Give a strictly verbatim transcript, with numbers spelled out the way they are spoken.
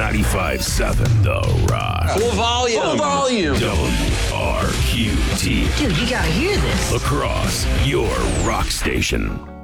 ninety-five seven The Rock. Full volume. Full volume. W R Q T. Dude, you gotta hear this. Lacrosse, your rock station.